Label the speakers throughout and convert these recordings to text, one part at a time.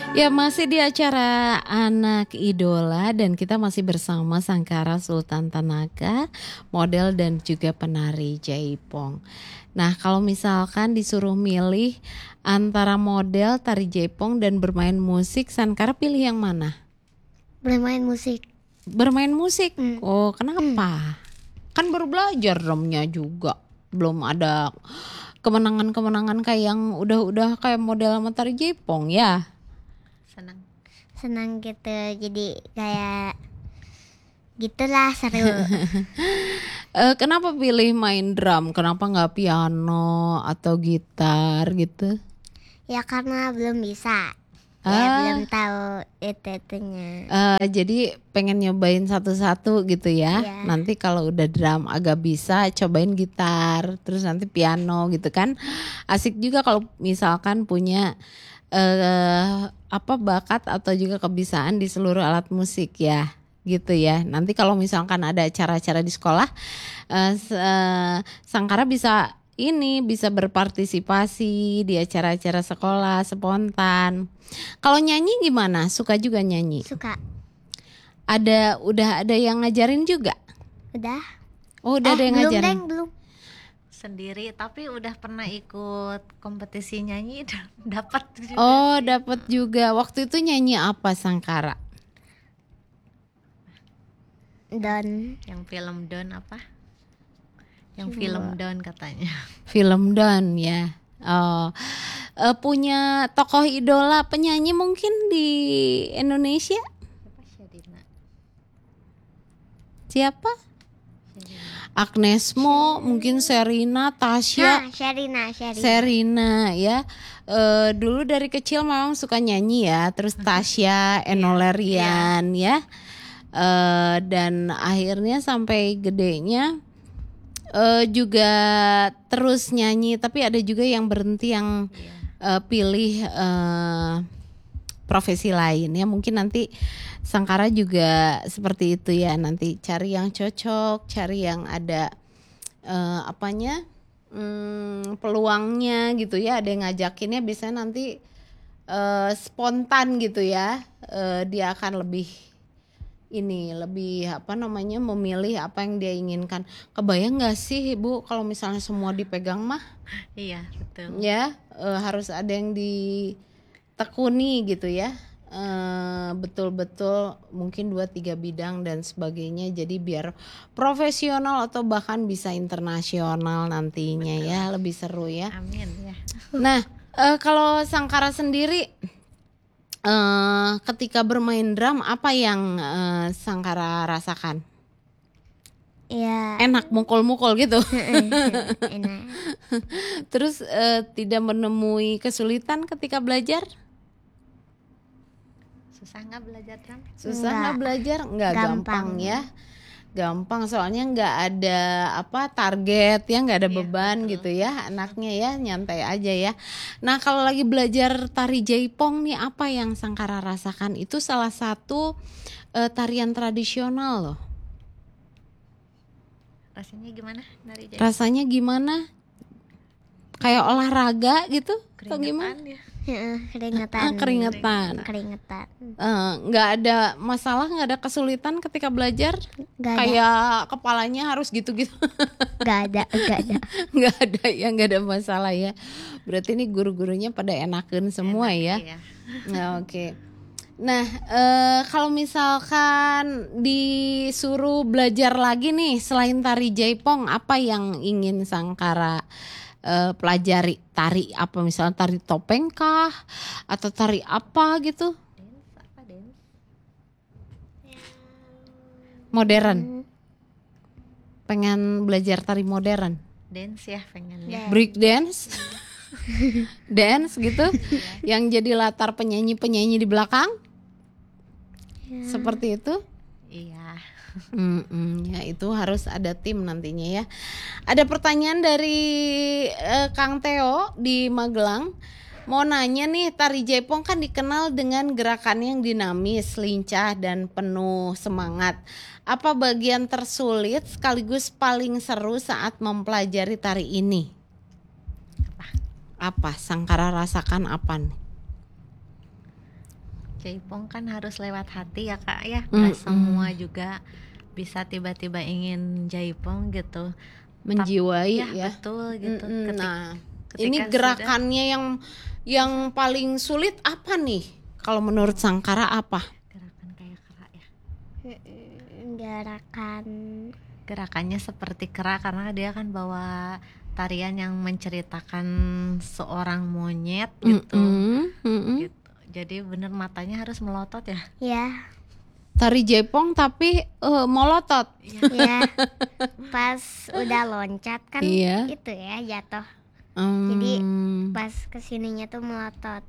Speaker 1: Ya, masih di acara Anak Idola dan kita masih bersama Sangkara Sultan Tanaka, model dan juga penari Jaipong. Nah, kalau misalkan disuruh milih antara model, tari Jaipong dan bermain musik, Sangkara pilih yang mana?
Speaker 2: Bermain musik.
Speaker 1: Bermain musik? Oh, kenapa? Kan baru belajar drumnya juga. Belum ada kemenangan-kemenangan kayak yang udah kayak model sama tari Jaipong ya.
Speaker 2: Senang gitu, jadi kayak gitulah seru.
Speaker 1: Kenapa pilih main drum? Kenapa nggak piano atau gitar gitu?
Speaker 2: Ya karena belum bisa. Ya belum tahu itunya.
Speaker 1: Jadi pengen nyobain satu-satu gitu ya.
Speaker 2: Iya.
Speaker 1: Nanti kalau udah drum agak bisa, cobain gitar, terus nanti piano gitu kan. Asik juga kalau misalkan punya bakat atau juga kebiasaan di seluruh alat musik ya. Gitu ya. Nanti kalau misalkan ada acara-acara di sekolah, Sangkara bisa berpartisipasi di acara-acara sekolah spontan. Kalau nyanyi gimana? Suka juga nyanyi?
Speaker 2: Suka.
Speaker 1: Udah ada yang ngajarin juga?
Speaker 2: Udah.
Speaker 1: Oh, udah ada yang
Speaker 2: belum,
Speaker 1: ngajarin.
Speaker 2: Belum.
Speaker 3: Sendiri, tapi udah pernah ikut kompetisi nyanyi dapat juga.
Speaker 1: Oh, dapat juga. Waktu itu nyanyi apa Sangkara?
Speaker 2: Don.
Speaker 3: Yang film Don apa? Yang film Don katanya.
Speaker 1: Film Don ya. Oh, punya tokoh idola penyanyi mungkin di Indonesia? Siapa? Agnes Mo, mungkin Sherina, Tasya. Sherina ya. Dulu dari kecil memang suka nyanyi ya. Terus Tasya, Enno Lerian ya. Dan akhirnya sampai gedenya juga terus nyanyi. Tapi ada juga yang berhenti, yang pilih profesi lain ya. Mungkin nanti Sangkara juga seperti itu ya, nanti cari yang cocok, cari yang ada peluangnya gitu ya, ada yang ngajakinnya, biasanya nanti spontan gitu ya. Dia akan lebih memilih apa yang dia inginkan. Kebayang nggak sih Ibu kalau misalnya semua dipegang mah?
Speaker 3: Iya, betul.
Speaker 1: Ya, harus ada yang ditekuni gitu ya. Betul-betul mungkin 2-3 bidang dan sebagainya, jadi biar profesional atau bahkan bisa internasional nantinya. Betul. Ya lebih seru ya.
Speaker 3: Amin ya.
Speaker 1: Nah, kalau Sangkara sendiri ketika bermain drum apa yang Sangkara rasakan?
Speaker 2: Ya.
Speaker 1: Enak mukul-mukul gitu.
Speaker 2: Enak.
Speaker 1: Terus tidak menemui kesulitan ketika belajar?
Speaker 3: Susah nggak belajar drum?
Speaker 1: Susah nggak belajar? Nggak, gampang ya. Gampang, soalnya nggak ada target ya, nggak ada beban betul. Gitu ya, anaknya ya nyantai aja ya. Nah, kalau lagi belajar tari Jaipong nih, apa yang Sangkara rasakan? Itu salah satu tarian tradisional loh.
Speaker 3: Rasanya gimana nari Jaipong?
Speaker 1: Rasanya gimana? Kayak olahraga gitu? Atau gimana?
Speaker 3: Ya.
Speaker 1: Keringetan. Nggak ada masalah, nggak ada kesulitan ketika belajar? Kayak kepalanya harus gitu-gitu?
Speaker 2: Nggak ada.
Speaker 1: Nggak ada masalah ya. Berarti ini guru-gurunya pada enakan semua ya.
Speaker 3: Iya.
Speaker 1: Nah, oke. Nah, kalau misalkan disuruh belajar lagi nih selain tari Jaipong, apa yang ingin Sangkara pelajari? Tari apa, misalnya tari topeng kah atau tari apa gitu?
Speaker 3: Dance.
Speaker 1: Modern. Pengen belajar tari modern.
Speaker 3: Dance ya pengennya.
Speaker 1: Break dance. Dance gitu. Yang jadi latar penyanyi-penyanyi di belakang. Seperti itu?
Speaker 3: Iya.
Speaker 1: Ya itu harus ada tim nantinya ya. Ada pertanyaan dari Kang Theo di Magelang. Mau nanya nih, tari Jaipong kan dikenal dengan gerakan yang dinamis, lincah dan penuh semangat. Apa bagian tersulit sekaligus paling seru saat mempelajari tari ini? Apa Sangkara rasakan apa nih?
Speaker 3: jaipong kan harus lewat hati ya Kak ya. Nggak semua juga bisa tiba-tiba ingin jaipong gitu.
Speaker 1: Menjiwai
Speaker 3: Ya
Speaker 1: ya.
Speaker 3: betul gitu.
Speaker 1: Nah,
Speaker 3: ketika
Speaker 1: ini
Speaker 3: sudah-
Speaker 1: gerakannya yang paling sulit apa nih? Kalau menurut Sangkara apa?
Speaker 3: Gerakan kayak kera ya.
Speaker 2: Gerakan
Speaker 3: Gerakannya seperti kera karena dia kan bawa tarian yang menceritakan seorang monyet gitu. Gitu. Jadi bener matanya harus melotot ya.
Speaker 2: ya,
Speaker 1: Tari jaipong tapi molotot.
Speaker 2: ya. Pas udah loncat kan
Speaker 1: Iya.
Speaker 2: itu ya jatuh.
Speaker 1: Hmm,
Speaker 2: Jadi pas kesininya tuh melotot.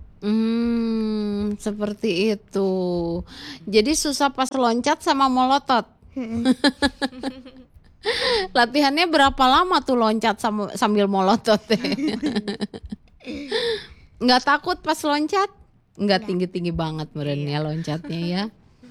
Speaker 1: seperti itu. Jadi susah pas loncat sama melotot. Latihannya berapa lama tuh loncat sambil melotot? Nggak takut pas loncat? Nggak tinggi-tinggi banget merenya loncatnya ya.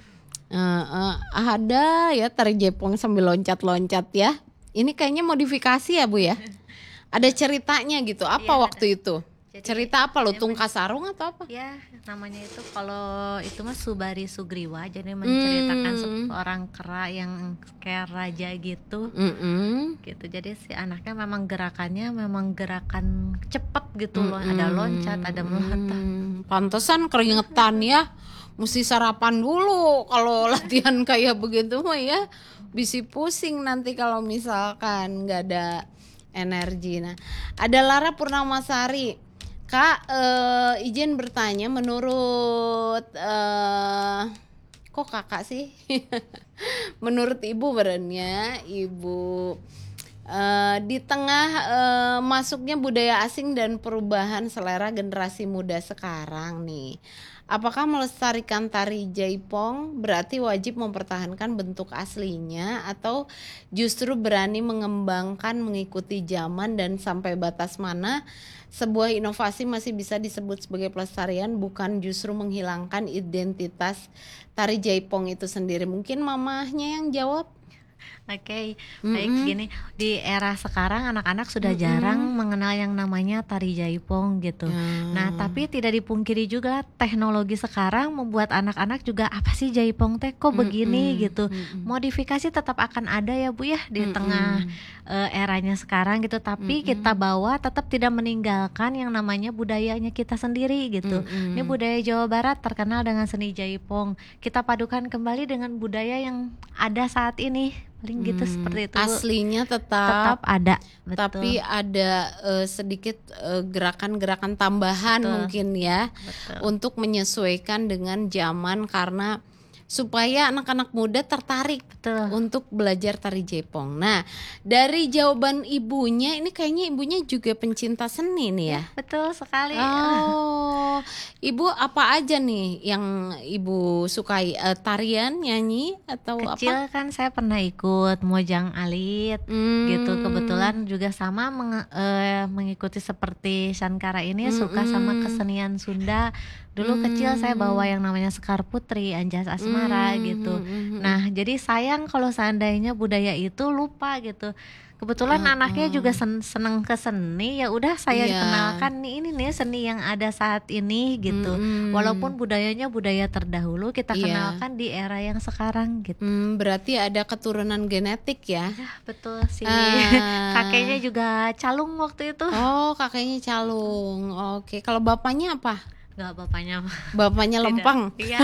Speaker 1: Ada ya tari jaipong sambil loncat-loncat ya. Ini kayaknya modifikasi ya Bu ya. Ada ceritanya gitu. Apa
Speaker 3: Iya,
Speaker 1: waktu itu?
Speaker 3: Jadi,
Speaker 1: Cerita apa lo? Tungka sarung atau apa?
Speaker 3: Ya, namanya itu kalau itu mah Subari Sugriwa, jadi menceritakan seorang kera yang kayak raja gitu. Gitu. Jadi si anaknya memang gerakannya memang gerakan cepet gitu loh. Ada loncat, ada melotot.
Speaker 1: Pantesan keringetan ya. Mesti sarapan dulu kalau latihan kayak begitu mah ya. Bisi pusing nanti kalau misalkan nggak ada energi. Nah, ada Lara Purnamasari. Kak, izin bertanya, menurut kok kakak sih? Menurut ibu berenya, ibu di tengah masuknya budaya asing dan perubahan selera generasi muda sekarang nih, apakah melestarikan tari jaipong berarti wajib mempertahankan bentuk aslinya atau justru berani mengembangkan mengikuti zaman, dan sampai batas mana sebuah inovasi masih bisa disebut sebagai pelestarian bukan justru menghilangkan identitas tari jaipong itu sendiri? Mungkin mamahnya yang jawab.
Speaker 3: Oke, baik gini, di era sekarang anak-anak sudah jarang mengenal yang namanya tari jaipong gitu. Nah, tapi tidak dipungkiri juga teknologi sekarang membuat anak-anak juga apa sih jaipong teh kok begini gitu. Modifikasi tetap akan ada ya Bu ya di tengah eranya sekarang gitu, tapi kita bawa tetap tidak meninggalkan yang namanya budayanya kita sendiri gitu. Ini budaya Jawa Barat terkenal dengan seni jaipong. Kita padukan kembali dengan budaya yang ada saat ini. Paling gitu seperti itu Bu.
Speaker 1: Aslinya tetap
Speaker 3: ada, betul.
Speaker 1: tapi ada sedikit gerakan-gerakan tambahan mungkin ya, untuk menyesuaikan dengan zaman, karena supaya anak-anak muda tertarik untuk belajar tari jaipong. Nah, dari jawaban ibunya ini kayaknya ibunya juga pencinta seni nih ya.
Speaker 3: Betul sekali.
Speaker 1: Oh, ibu apa aja nih yang ibu sukai? Tarian, nyanyi, atau
Speaker 3: Kecil
Speaker 1: apa?
Speaker 3: kan saya pernah ikut mojang alit gitu. Kebetulan juga sama mengikuti seperti Sankara ini, suka sama kesenian Sunda. Dulu kecil saya bawa yang namanya Sekar Putri, Anjas Asmara gitu. Nah, jadi sayang kalau seandainya budaya itu lupa gitu. Kebetulan anaknya juga seneng ke seni, ya udah saya kenalkan nih, ini nih seni yang ada saat ini gitu. Walaupun budayanya budaya terdahulu, kita kenalkan di era yang sekarang gitu.
Speaker 1: Berarti ada keturunan genetik ya?
Speaker 3: Ya, betul sih. Kakeknya juga calung waktu itu.
Speaker 1: Oh, kakeknya calung. Oke, kalau bapaknya apa?
Speaker 3: Enggak, bapaknya.
Speaker 1: Bapaknya lempeng.
Speaker 3: Iya.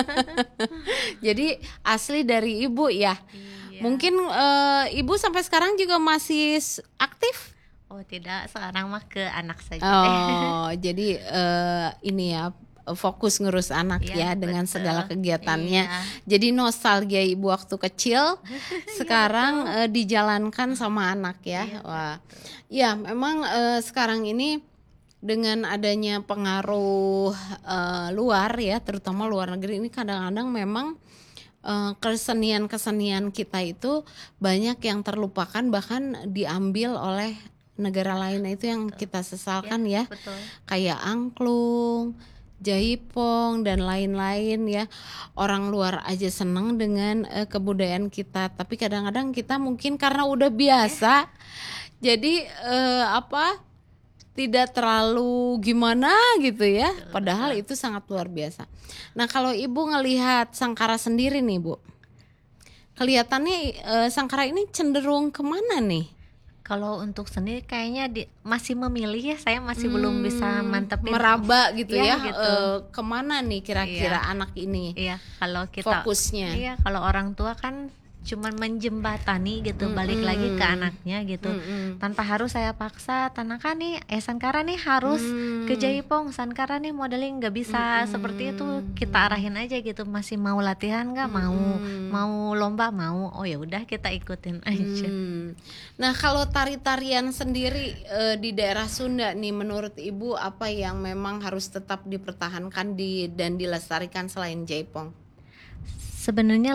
Speaker 1: Jadi asli dari ibu ya.
Speaker 3: Iya.
Speaker 1: Mungkin ibu sampai sekarang juga masih aktif?
Speaker 3: Oh tidak, sekarang mah ke anak saja.
Speaker 1: Oh, jadi ini ya, fokus ngurus anak ya dengan
Speaker 3: betul.
Speaker 1: segala kegiatannya.
Speaker 3: Iya.
Speaker 1: Jadi nostalgia ibu waktu kecil sekarang dijalankan sama anak ya.
Speaker 3: Iya,
Speaker 1: Wah, ya memang sekarang ini dengan adanya pengaruh luar ya, terutama luar negeri, ini kadang-kadang memang kesenian-kesenian kita itu banyak yang terlupakan, bahkan diambil oleh negara lain. Itu yang kita sesalkan ya.
Speaker 3: Betul.
Speaker 1: Kayak angklung, jaipong dan lain-lain ya. Orang luar aja senang dengan kebudayaan kita, tapi kadang-kadang kita mungkin karena udah biasa jadi tidak terlalu gimana gitu ya. Padahal itu sangat luar biasa. Nah, kalau Ibu ngelihat Sangkara sendiri nih, Bu. Kelihatannya Sangkara ini cenderung kemana nih?
Speaker 3: Kalau untuk seni kayaknya masih memilih ya, saya masih belum bisa mantepin
Speaker 1: meraba gitu ya,
Speaker 3: gitu.
Speaker 1: Kemana nih kira-kira anak ini
Speaker 3: Iya, kalau kita
Speaker 1: fokusnya.
Speaker 3: Iya, kalau orang tua kan cuman menjembatani gitu, balik lagi ke anaknya gitu, tanpa harus saya paksa. Tanaka nih, Sangkara nih harus ke Jaipong, Sangkara nih modeling, nggak bisa seperti itu, kita arahin aja gitu. Masih mau latihan nggak? Mau lomba mau, oh ya udah kita ikutin aja.
Speaker 1: Nah, kalau tari-tarian sendiri di daerah Sunda nih, menurut Ibu apa yang memang harus tetap dipertahankan dan dilestarikan selain Jaipong?
Speaker 3: Sebenarnya